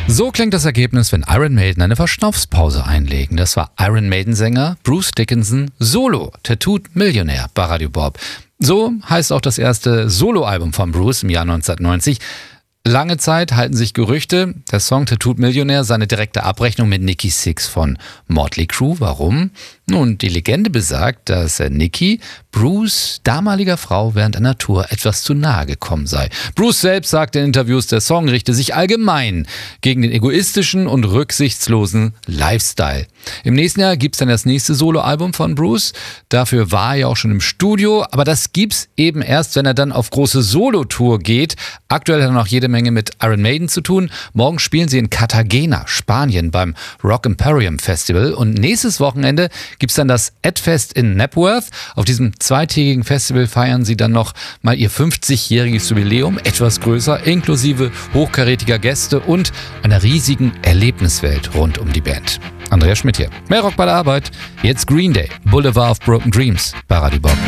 So klingt das Ergebnis, wenn Iron Maiden eine Verschnaufspause einlegen. Das war Iron Maiden-Sänger Bruce Dickinson solo, Tattooed Millionaire bei Radio Bob. So heißt auch das erste Soloalbum von Bruce im Jahr 1990. Lange Zeit halten sich Gerüchte, der Song Tattooed Millionaire sei eine direkte Abrechnung mit Nikki Sixx von Motley Crue. Warum? Nun, die Legende besagt, dass Nikki Bruce' damaliger Frau während einer Tour etwas zu nahe gekommen sei. Bruce selbst sagte in Interviews, der Song richte sich allgemein gegen den egoistischen und rücksichtslosen Lifestyle. Im nächsten Jahr gibt's dann das nächste Soloalbum von Bruce. Dafür war er ja auch schon im Studio, aber das gibt's eben erst, wenn er dann auf große Solo-Tour geht. Aktuell hat er noch jede Menge mit Iron Maiden zu tun. Morgen spielen sie in Cartagena, Spanien beim Rock Imperium Festival und nächstes Wochenende gibt's dann das Edfest in Knebworth. Auf diesem zweitägigen Festival feiern sie dann noch mal ihr 50-jähriges Jubiläum, etwas größer, inklusive hochkarätiger Gäste und einer riesigen Erlebniswelt rund um die Band. Andreas Schmidt hier. Mehr Rock bei der Arbeit. Jetzt Green Day, Boulevard of Broken Dreams bei Radio Bob.